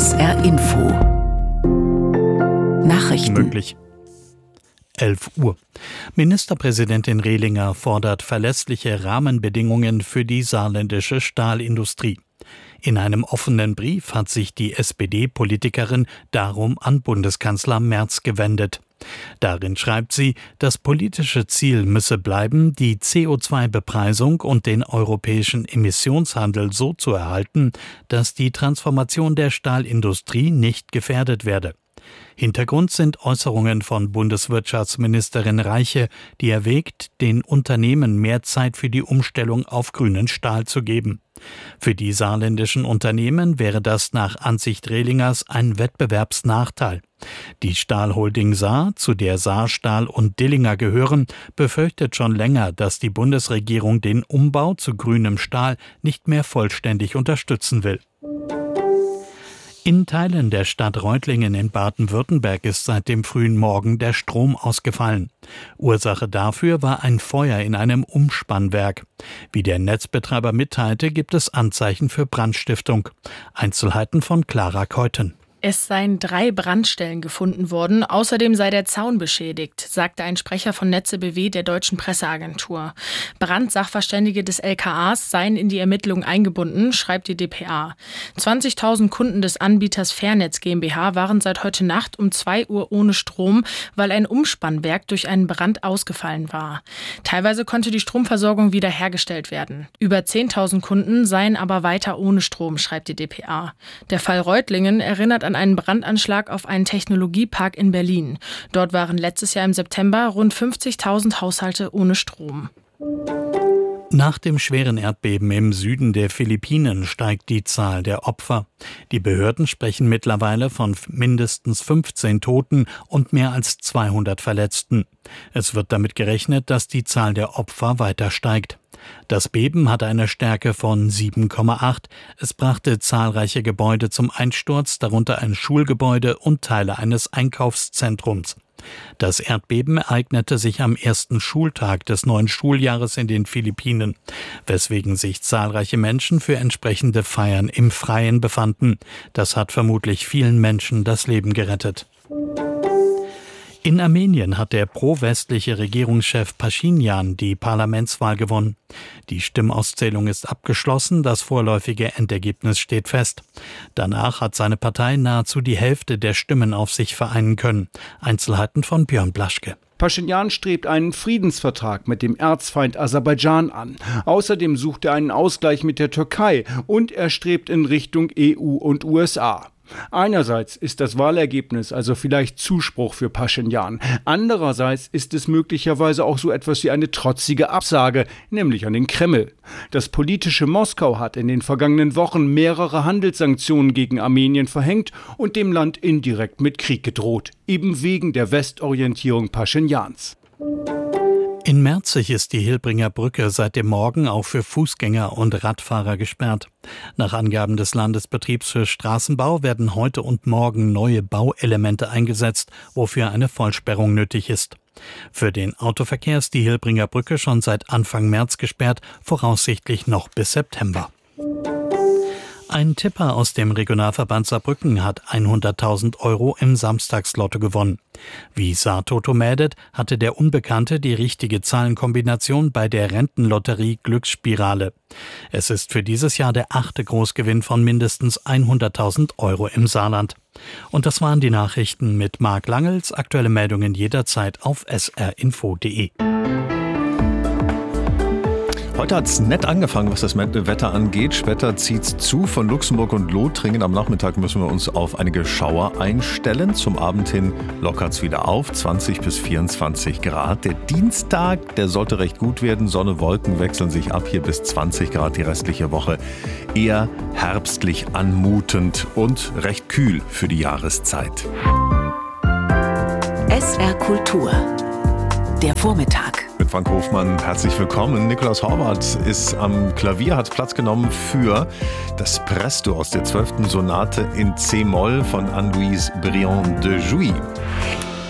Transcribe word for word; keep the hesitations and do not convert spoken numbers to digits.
S R Info Nachrichten. Möglich. elf Uhr. Ministerpräsidentin Rehlinger fordert verlässliche Rahmenbedingungen für die saarländische Stahlindustrie. In einem offenen Brief hat sich die S P D-Politikerin darum an Bundeskanzler Merz gewendet. Darin schreibt sie, das politische Ziel müsse bleiben, die C O zwei Bepreisung und den europäischen Emissionshandel so zu erhalten, dass die Transformation der Stahlindustrie nicht gefährdet werde. Hintergrund sind Äußerungen von Bundeswirtschaftsministerin Reiche, die erwägt, den Unternehmen mehr Zeit für die Umstellung auf grünen Stahl zu geben. Für die saarländischen Unternehmen wäre das nach Ansicht Rehlingers ein Wettbewerbsnachteil. Die Stahlholding Saar, zu der Saarstahl und Dillinger gehören, befürchtet schon länger, dass die Bundesregierung den Umbau zu grünem Stahl nicht mehr vollständig unterstützen will. In Teilen der Stadt Reutlingen in Baden-Württemberg ist seit dem frühen Morgen der Strom ausgefallen. Ursache dafür war ein Feuer in einem Umspannwerk. Wie der Netzbetreiber mitteilte, gibt es Anzeichen für Brandstiftung. Einzelheiten von Clara Keuten. Es seien drei Brandstellen gefunden worden, außerdem sei der Zaun beschädigt, sagte ein Sprecher von Netze B W der deutschen Presseagentur. Brandsachverständige des L K As seien in die Ermittlungen eingebunden, schreibt die D P A. zwanzigtausend Kunden des Anbieters Fairnetz GmbH waren seit heute Nacht um zwei Uhr ohne Strom, weil ein Umspannwerk durch einen Brand ausgefallen war. Teilweise konnte die Stromversorgung wieder hergestellt werden. Über zehntausend Kunden seien aber weiter ohne Strom, schreibt die D P A. Der Fall Reutlingen erinnert an an einen Brandanschlag auf einen Technologiepark in Berlin. Dort waren letztes Jahr im September rund fünfzigtausend Haushalte ohne Strom. Nach dem schweren Erdbeben im Süden der Philippinen steigt die Zahl der Opfer. Die Behörden sprechen mittlerweile von mindestens fünfzehn Toten und mehr als zweihundert Verletzten. Es wird damit gerechnet, dass die Zahl der Opfer weiter steigt. Das Beben hatte eine Stärke von sieben Komma acht. Es brachte zahlreiche Gebäude zum Einsturz, darunter ein Schulgebäude und Teile eines Einkaufszentrums. Das Erdbeben ereignete sich am ersten Schultag des neuen Schuljahres in den Philippinen, weswegen sich zahlreiche Menschen für entsprechende Feiern im Freien befanden. Das hat vermutlich vielen Menschen das Leben gerettet. In Armenien hat der pro-westliche Regierungschef Paschinjan die Parlamentswahl gewonnen. Die Stimmauszählung ist abgeschlossen, das vorläufige Endergebnis steht fest. Danach hat seine Partei nahezu die Hälfte der Stimmen auf sich vereinen können. Einzelheiten von Björn Blaschke. Paschinjan strebt einen Friedensvertrag mit dem Erzfeind Aserbaidschan an. Außerdem sucht er einen Ausgleich mit der Türkei und er strebt in Richtung E U und U S A. Einerseits ist das Wahlergebnis also vielleicht Zuspruch für Paschinjan. Andererseits ist es möglicherweise auch so etwas wie eine trotzige Absage, nämlich an den Kreml. Das politische Moskau hat in den vergangenen Wochen mehrere Handelssanktionen gegen Armenien verhängt und dem Land indirekt mit Krieg gedroht, eben wegen der Westorientierung Paschinjans. In Merzig ist die Hilbringer Brücke seit dem Morgen auch für Fußgänger und Radfahrer gesperrt. Nach Angaben des Landesbetriebs für Straßenbau werden heute und morgen neue Bauelemente eingesetzt, wofür eine Vollsperrung nötig ist. Für den Autoverkehr ist die Hilbringer Brücke schon seit Anfang März gesperrt, voraussichtlich noch bis September. Ein Tipper aus dem Regionalverband Saarbrücken hat hunderttausend Euro im Samstagslotto gewonnen. Wie Saartoto meldet, hatte der Unbekannte die richtige Zahlenkombination bei der Rentenlotterie Glücksspirale. Es ist für dieses Jahr der achte Großgewinn von mindestens hunderttausend Euro im Saarland. Und das waren die Nachrichten mit Marc Langels. Aktuelle Meldungen jederzeit auf s r info punkt d e. Heute hat es nett angefangen, was das Wetter angeht. Später zieht es zu von Luxemburg und Lothringen. Am Nachmittag müssen wir uns auf einige Schauer einstellen. Zum Abend hin lockert es wieder auf, zwanzig bis vierundzwanzig Grad. Der Dienstag, der sollte recht gut werden. Sonne, Wolken wechseln sich ab, hier bis zwanzig Grad die restliche Woche. Eher herbstlich anmutend und recht kühl für die Jahreszeit. S R Kultur, der Vormittag. Mit Frank Hofmann, herzlich willkommen. Nikolaus Horvath ist am Klavier, hat Platz genommen für das Presto aus der zwölften Sonate in C-Moll von Anne-Louise Briand de Jouy.